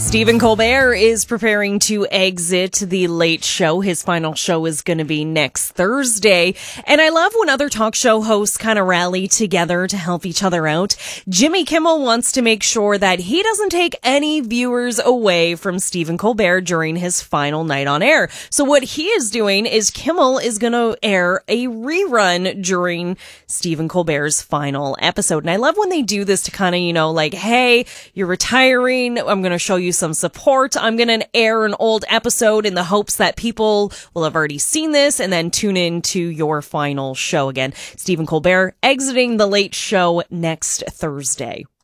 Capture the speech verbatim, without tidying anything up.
Stephen Colbert is preparing to exit The Late Show. His final show is going to be next Thursday. And I love when other talk show hosts kind of rally together to help each other out. Jimmy Kimmel wants to make sure that he doesn't take any viewers away from Stephen Colbert during his final night on air. So what he is doing is Kimmel is going to air a rerun during Stephen Colbert's final episode. And I love when they do this to kind of, you know, like, hey, you're retiring. I'm going to show you some support. I'm going to air an old episode in the hopes that people will have already seen this and then tune in to your final show again. Stephen Colbert exiting The Late Show next Thursday.